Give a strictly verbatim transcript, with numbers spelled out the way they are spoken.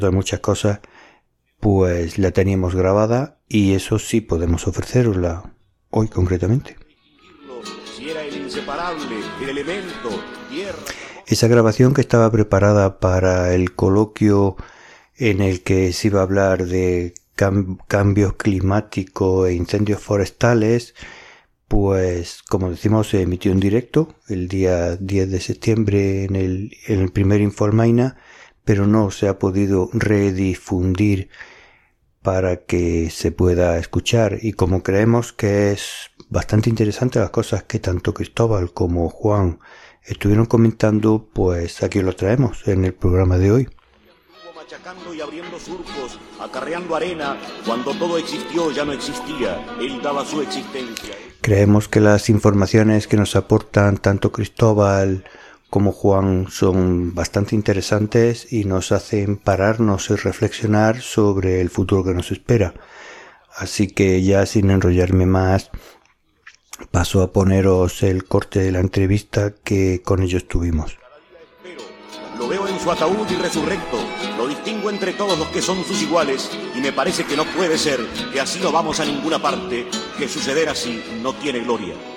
de muchas cosas, pues la teníamos grabada y eso sí podemos ofrecerosla hoy concretamente. Si era el inseparable, el elemento, tierra. Esa grabación que estaba preparada para el coloquio en el que se iba a hablar de cam- cambios climáticos e incendios forestales, pues como decimos se emitió en directo el día diez de septiembre en el, en el primer Infoalmaina, pero no se ha podido redifundir para que se pueda escuchar, y como creemos que es bastante interesante las cosas que tanto Cristóbal como Juan estuvieron comentando, pues aquí lo traemos en el programa de hoy. Machacando y abriendo surcos, acarreando arena, cuando todo existió ya no existía, él daba su existencia. Creemos que las informaciones que nos aportan tanto Cristóbal como Juan son bastante interesantes y nos hacen pararnos y reflexionar sobre el futuro que nos espera. Así que ya sin enrollarme más, paso a poneros el corte de la entrevista que con ellos tuvimos. Lo veo en su ataúd y resurrecto, lo distingo entre todos los que son sus iguales, y me parece que no puede ser, que así no vamos a ninguna parte, que suceder así no tiene gloria.